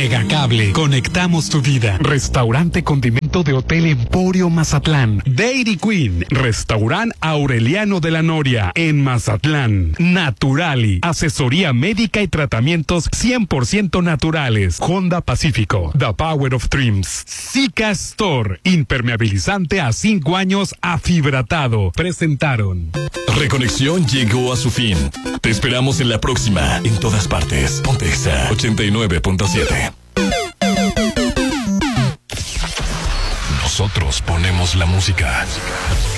Megacable, conectamos tu vida. Restaurante Condimento de Hotel Emporio Mazatlán. Dairy Queen, Restaurante Aureliano de la Noria en Mazatlán. Naturali, asesoría médica y tratamientos 100% naturales. Honda Pacífico, The Power of Dreams. Zika Store, impermeabilizante a 5 años afibratado. Presentaron. Reconexión llegó a su fin. Te esperamos en la próxima, en todas partes. Ponte Exa 89.7. Nosotros ponemos la música.